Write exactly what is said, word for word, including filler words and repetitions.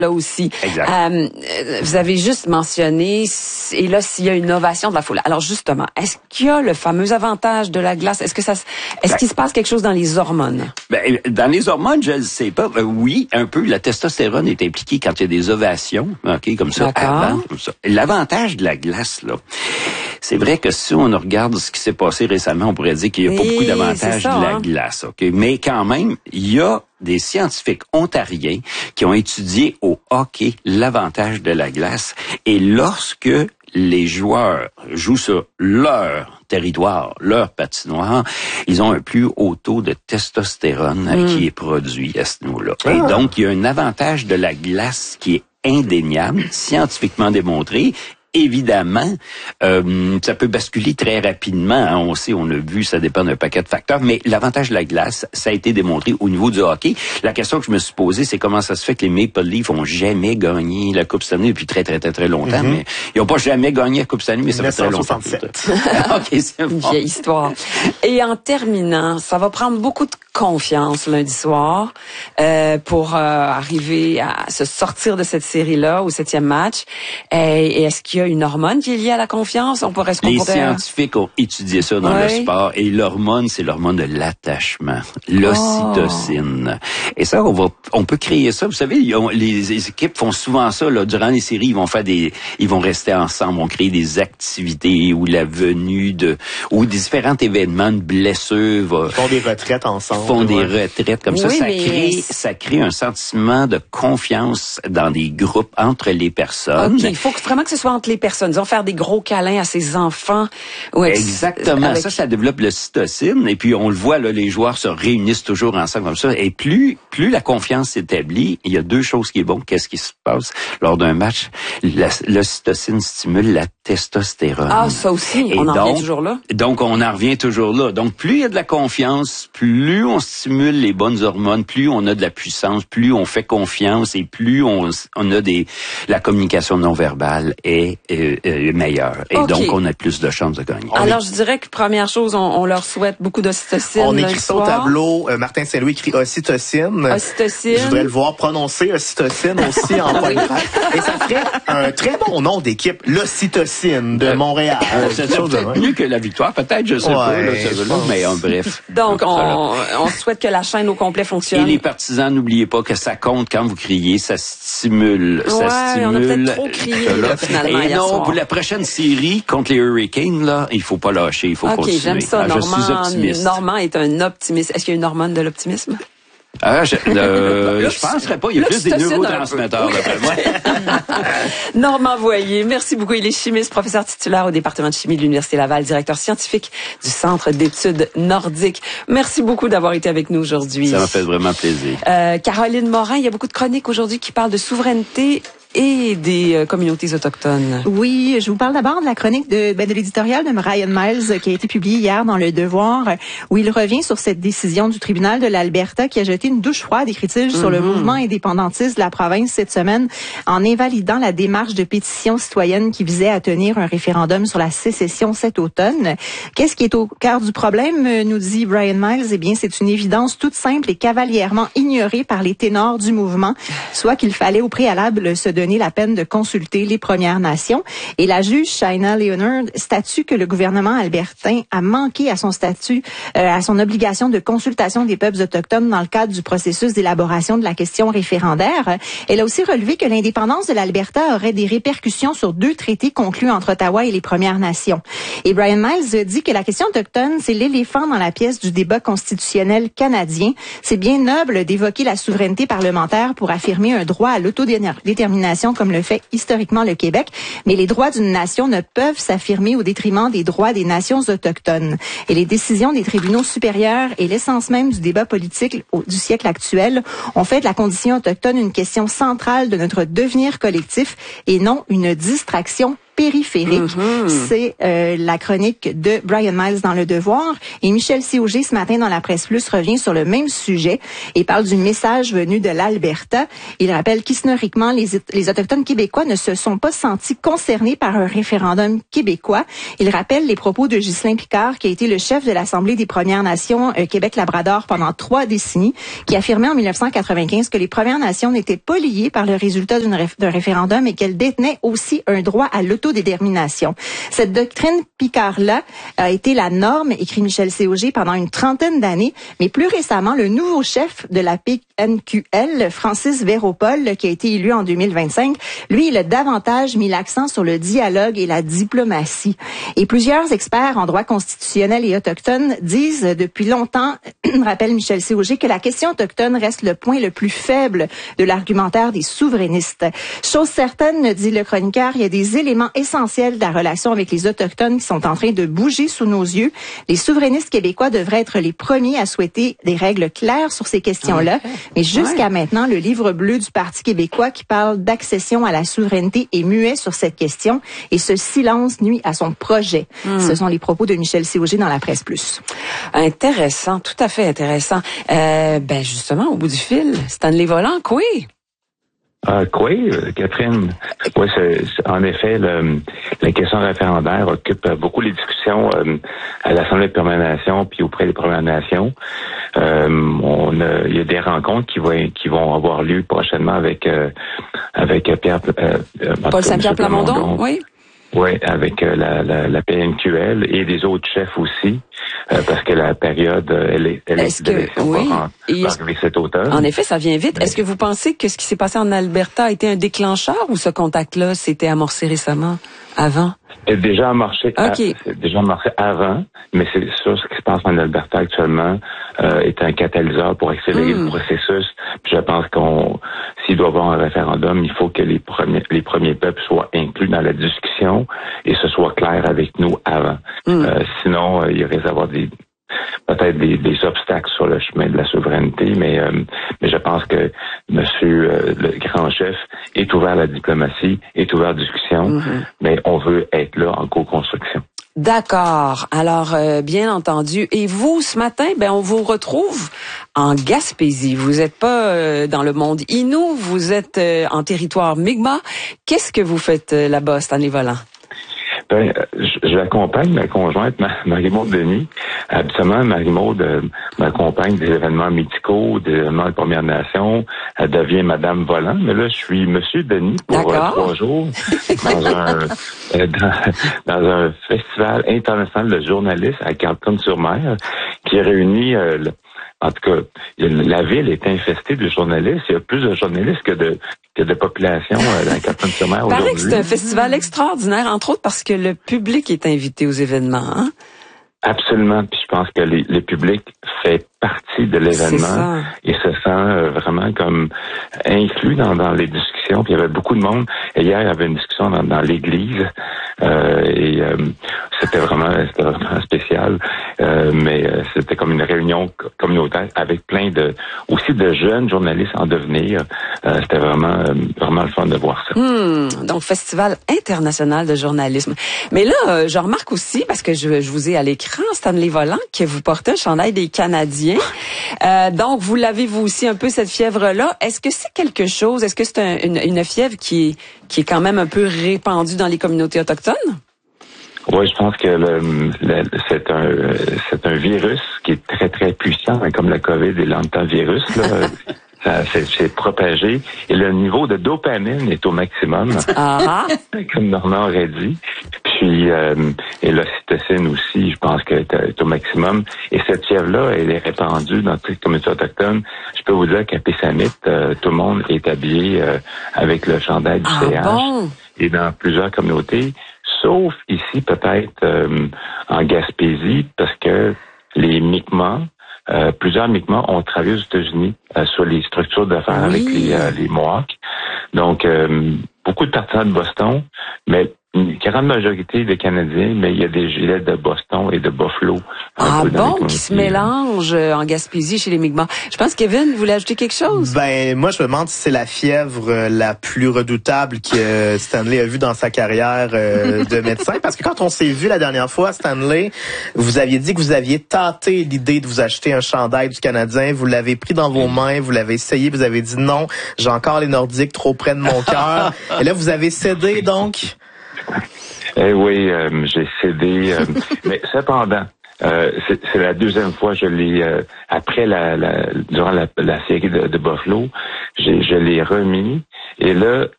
là aussi. Exact. Euh, vous avez juste mentionné, et là, s'il y a une ovation de la foule. Alors justement, est-ce qu'il y a le fameux avantage de la glace? Est-ce que ça, est-ce ben, qu'il se passe quelque chose dans les hormones? Ben, dans les hormones, je ne sais pas. Ben, oui, un peu, la testostérone est impliquée quand il y a des ovations, ok, comme ça, D'accord. avant, comme ça. L'avantage de la glace, là, c'est vrai que si on regarde ce qui s'est passé récemment, on pourrait dire qu'il n'y a pas Et beaucoup d'avantages ça, de la hein? glace, ok. Mais quand même, il y a des scientifiques ontariens qui ont étudié au hockey l'avantage de la glace. Et lorsque les joueurs jouent sur leur territoire, leur patinoire, ils ont un plus haut taux de testostérone mm. qui est produit à ce niveau-là. Ah. Et donc, il y a un avantage de la glace qui est indéniable, scientifiquement démontré. Évidemment, euh, ça peut basculer très rapidement. Hein, on sait, on a vu, ça dépend d'un paquet de facteurs. Mais l'avantage de la glace, ça a été démontré au niveau du hockey. La question que je me suis posée, c'est comment ça se fait que les Maple Leafs ont jamais gagné la Coupe Stanley depuis très, très, très, très longtemps. Mm-hmm. Mais ils n'ont pas jamais gagné la Coupe Stanley, mais ça fait très longtemps. OK, c'est bon. Vieille histoire. Et en terminant, ça va prendre beaucoup de confiance lundi soir euh, pour euh, arriver à se sortir de cette série-là, au septième match. Et, et est-ce qu'il y a une hormone qui est liée à la confiance? On pourrait, est-ce qu'on Les pourrait... scientifiques ont étudié ça dans ouais. le sport. Et l'hormone, c'est l'hormone de l'attachement, l'ocytocine. Oh. Et ça, on va, on peut créer ça. Vous savez, les, les équipes font souvent ça là, durant les séries. Ils vont faire des, ils vont rester ensemble, vont créer des activités ou la venue de, ou des différents événements de blessures. Va, ils font des retraites ensemble. Font des ouais. retraites comme oui, ça. Ça mais... crée, ça crée un sentiment de confiance dans des groupes entre les personnes. OK, il faut vraiment que ce soit entre les personnes. Disons, faire des gros câlins à ses enfants. Ouais, Exactement. Avec... Ça, ça développe l'ocytocine. Et puis, on le voit, là, les joueurs se réunissent toujours ensemble comme ça. Et plus, plus la confiance s'établit, il y a deux choses qui est bon. Qu'est-ce qui se passe lors d'un match? La, l'ocytocine stimule la testostérone. Ah, ça aussi. Et on en donc, revient toujours là. Donc, on en revient toujours là. Donc, plus il y a de la confiance, plus on stimule les bonnes hormones, plus on a de la puissance, plus on fait confiance et plus on, on a des, la communication non verbale est, est, est meilleure. Et okay. donc, on a plus de chances de gagner. Alors, est... je dirais que première chose, on, on leur souhaite beaucoup d'ocytocine. On écrit ça au tableau. Euh, Martin Saint-Louis écrit ocytocine. Ocytocine. Je voudrais le voir prononcer ocytocine aussi en point de presse. Et ça ferait un très bon nom d'équipe, l'Ocytocine de Montréal. Euh, c'est peut-être mieux que la victoire, peut-être, je sais ouais, pas, là, ce là, mais en bref. Donc, on, on souhaite que la chaîne au complet fonctionne. Et les partisans, n'oubliez pas que ça compte quand vous criez, ça stimule, ouais, ça stimule. On a peut-être trop crié, là, finalement. Et non, soir. Pour la prochaine série contre les Hurricanes, là, il faut pas lâcher, il faut okay, continuer. OK, j'aime ça. Ah, Normand, je suis optimiste. Normand est un optimiste. Est-ce qu'il y a une hormone de l'optimisme? Ah, je, euh, je penserais pas. Il y a plus des neurotransmetteurs, d'après moi. Normand Voyer, merci beaucoup. Il est chimiste, professeur titulaire au département de chimie de l'Université Laval, directeur scientifique du Centre d'études nordiques. Merci beaucoup d'avoir été avec nous aujourd'hui. Ça m'a fait vraiment plaisir. Euh, Caroline Morin, il y a beaucoup de chroniques aujourd'hui qui parlent de souveraineté et des euh, communautés autochtones. Oui, je vous parle d'abord de la chronique de, ben, de l'éditorial de Ryan Miles qui a été publié hier dans Le Devoir, où il revient sur cette décision du tribunal de l'Alberta qui a jeté une douche froide, écrit-il, mm-hmm. sur le mouvement indépendantiste de la province cette semaine en invalidant la démarche de pétition citoyenne qui visait à tenir un référendum sur la sécession cet automne. Qu'est-ce qui est au cœur du problème, nous dit Brian Miles? Eh bien, c'est une évidence toute simple et cavalièrement ignorée par les ténors du mouvement, soit qu'il fallait au préalable se donner la peine de consulter les Premières Nations. Et la juge Shaina Leonard statue que le gouvernement albertain a manqué à son statut, euh, à son obligation de consultation des peuples autochtones dans le cadre du processus d'élaboration de la question référendaire. Elle a aussi relevé que l'indépendance de l'Alberta aurait des répercussions sur deux traités conclus entre Ottawa et les Premières Nations. Et Brian Miles dit que la question autochtone, c'est l'éléphant dans la pièce du débat constitutionnel canadien. C'est bien noble d'évoquer la souveraineté parlementaire pour affirmer un droit à l'autodétermination comme le fait historiquement le Québec, mais les droits d'une nation ne peuvent s'affirmer au détriment des droits des nations autochtones. Et les décisions des tribunaux supérieurs et l'essence même du débat politique du siècle actuel ont fait de la condition autochtone une question centrale de notre devenir collectif et non une distraction périphériques. Mm-hmm. C'est euh, la chronique de Brian Miles dans Le Devoir. Et Michel Siauger, ce matin, dans la Presse Plus, revient sur le même sujet et parle du message venu de l'Alberta. Il rappelle qu'historiquement, les, les Autochtones québécois ne se sont pas sentis concernés par un référendum québécois. Il rappelle les propos de Ghislain Picard, qui a été le chef de l'Assemblée des Premières Nations euh, Québec-Labrador pendant trois décennies, qui affirmait en dix-neuf cent quatre-vingt-quinze que les Premières Nations n'étaient pas liées par le résultat d'une réf- d'un référendum et qu'elles détenaient aussi un droit à l'autodétermination. Cette doctrine Picard-là a été la norme, écrit Michel Siauger, pendant une trentaine d'années, mais plus récemment, le nouveau chef de la P N Q L, Francis Véropol, qui a été élu en deux mille vingt-cinq, lui, il a davantage mis l'accent sur le dialogue et la diplomatie. Et plusieurs experts en droit constitutionnel et autochtone disent depuis longtemps, rappelle Michel Siauger, que la question autochtone reste le point le plus faible de l'argumentaire des souverainistes. Chose certaine, dit le chroniqueur, il y a des éléments essentiels de la relation avec les Autochtones qui sont en train de bouger sous nos yeux. Les souverainistes québécois devraient être les premiers à souhaiter des règles claires sur ces questions-là. Okay. Mais jusqu'à ouais. maintenant, le livre bleu du Parti québécois qui parle d'accession à la souveraineté est muet sur cette question et ce silence nuit à son projet. Mm. Ce sont les propos de Michel Siauger dans la Presse Plus. Intéressant, tout à fait intéressant. Euh, ben justement, au bout du fil, Stanley Volant, quoi? Ah, quoi, Catherine? Oui, c'est, c'est, en effet, le, la question référendaire occupe beaucoup les discussions euh, à l'Assemblée des Premières Nations puis auprès des Premières Nations. Euh, on a, il y a des rencontres qui vont qui vont avoir lieu prochainement avec euh, avec Pierre euh, Paul Saint-Pierre Plamondon, oui. Oui, avec euh, la, la, la P N Q L et des autres chefs aussi, euh, parce que la période, elle est, elle est, que, oui, va, va arriver cet automne. En effet, ça vient vite. Mais... Est-ce que vous pensez que ce qui s'est passé en Alberta a été un déclencheur ou ce contact-là s'était amorcé récemment, avant? C'est déjà amorcé, okay. à, c'est déjà amorcé avant, mais c'est sûr ce qui se passe en Alberta actuellement euh, est un catalyseur pour accélérer mm. le processus. Puis je pense qu'on, s'il doit y avoir un référendum, il faut que les premiers, les premiers peuples soient inclus dans la discussion et ce soit clair avec nous avant. Mm. Euh, sinon, euh, il risque d'avoir des peut-être des, des obstacles sur le chemin de la souveraineté, mais, euh, mais je pense que Monsieur euh, le grand chef est ouvert à la diplomatie, est ouvert à la discussion, mm-hmm. mais on veut être là en co-construction. D'accord. Alors, euh, bien entendu. Et vous, ce matin, ben, on vous retrouve en Gaspésie. Vous n'êtes pas euh, dans le monde Innu, vous êtes euh, en territoire Mi'kmaq. Qu'est-ce que vous faites euh, là-bas, Stanley Volant? Ben, j'accompagne ma conjointe, Marie-Maude Denis. Habituellement, Marie-Maude euh, m'accompagne des événements médicaux, des événements de Première Nation. Elle devient Madame Volant. Mais là, je suis Monsieur Denis pour euh, trois jours dans un euh, dans, dans un festival international de journalistes à Carleton-sur-Mer qui réunit euh, le, en tout cas, la ville est infestée de journalistes. Il y a plus de journalistes que de que de population euh, dans Carleton-sur-Mer aujourd'hui. Il paraît que c'est un festival extraordinaire, entre autres parce que le public est invité aux événements. Hein? Absolument. Puis je pense que les, le public fait partie de l'événement et se sent euh, vraiment comme inclus dans, dans les discussions. Puis il y avait beaucoup de monde. Et hier, il y avait une discussion dans, dans l'église euh, et euh, c'était vraiment, c'était vraiment spécial. Euh, mais euh, c'était comme une réunion communautaire avec plein de aussi de jeunes journalistes en devenir. Euh, c'était vraiment euh, vraiment le fun de voir ça. Hmm, donc Festival international de journalisme. Mais là, euh, je remarque aussi parce que je, je vous ai à l'écran, Stanley Volant, que vous portez un chandail des Canadiens. Euh, donc vous l'avez vous aussi un peu cette fièvre-là. Est-ce que c'est quelque chose? Est-ce que c'est un, une, une fièvre qui est qui est quand même un peu répandue dans les communautés autochtones? Oui, je pense que le, le, c'est un c'est un virus qui est très très puissant, hein, comme la COVID et l'antivirus là. Ça s'est, s'est propagé et le niveau de dopamine est au maximum, ah. comme Normand aurait dit. Puis euh, et l'ocytocine aussi, je pense qu'elle est au maximum. Et cette fièvre-là, elle est répandue dans toutes les communautés autochtones. Je peux vous dire qu'à Pessamit, euh, tout le monde est habillé euh, avec le chandail du ah, C H bon? Et dans plusieurs communautés, sauf ici peut-être euh, en Gaspésie, parce que les Mi'kmaq, Euh, plusieurs Mi'kmaq ont travaillé aux États-Unis euh, sur les structures d'affaires oui. avec les, euh, les Mohawks. Donc, euh, beaucoup de partisans de Boston, mais une grande majorité de Canadiens, mais il y a des gilets de Boston et de Buffalo. Ah bon, qui se mélangent en Gaspésie chez les Mi'kmaq. Je pense que Kevin voulait ajouter quelque chose. Ben, moi, je me demande si c'est la fièvre la plus redoutable que Stanley a vue dans sa carrière euh, de médecin. Parce que quand on s'est vu la dernière fois, Stanley, vous aviez dit que vous aviez tenté l'idée de vous acheter un chandail du Canadien. Vous l'avez pris dans vos mains, vous l'avez essayé, vous avez dit non, j'ai encore les Nordiques trop près de mon cœur. Et là, vous avez cédé, donc... Eh oui, euh, j'ai cédé. Euh, mais cependant, euh, c'est, c'est la deuxième fois que je l'ai, euh, après la, la durant la, la série de, de Buffalo, j'ai, je l'ai remis. Et là,